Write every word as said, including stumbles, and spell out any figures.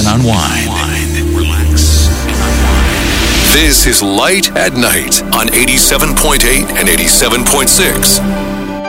unwind. Relax. This is Light at Night on eighty-seven point eight and eighty-seven point six.